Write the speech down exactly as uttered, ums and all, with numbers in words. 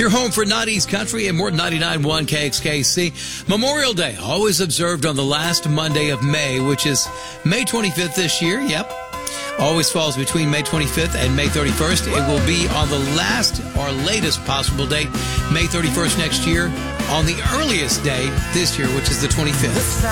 Your home for nineties country and more than ninety-nine point one K X K C. Memorial Day, always observed on the last Monday of May, which is May twenty-fifth this year. Yep. Always falls between May twenty-fifth and May thirty-first. It will be on the last or latest possible date, May thirty-first next year, on the earliest day this year, which is the twenty-fifth.